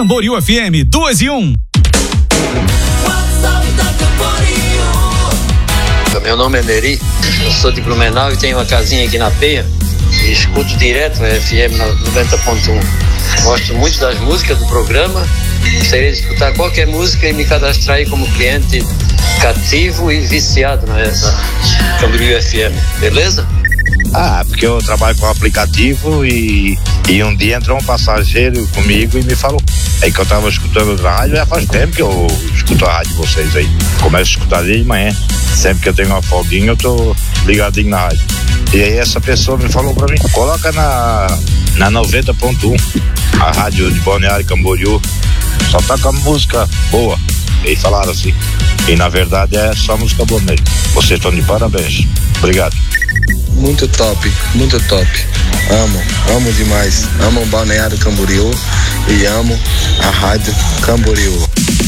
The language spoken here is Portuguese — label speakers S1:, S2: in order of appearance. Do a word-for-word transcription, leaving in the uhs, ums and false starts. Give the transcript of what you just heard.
S1: Camboriú F M, duas e um.
S2: Meu nome é Neri, eu sou de Blumenau e tenho uma casinha aqui na Penha e escuto direto a F M noventa ponto um. Gosto muito das músicas do programa, gostaria de escutar qualquer música e me cadastrar aí como cliente cativo e viciado nessa Camboriú F M, beleza?
S3: Ah, porque eu trabalho com aplicativo e, e um dia entrou um passageiro comigo e me falou. Aí que eu tava escutando a rádio, já faz tempo que eu escuto a rádio de vocês aí. Começo a escutar desde manhã. Sempre que eu tenho uma folguinha, eu tô ligadinho na rádio. E aí essa pessoa me falou pra mim, coloca na, na noventa ponto um, a rádio de Balneário Camboriú, só tá com a música boa. E falaram assim. E na verdade é só música boa mesmo. Vocês estão de parabéns. Obrigado.
S4: Muito top, muito top. Amo, amo demais. Amo o Balneário Camboriú e amo a Rádio Camboriú.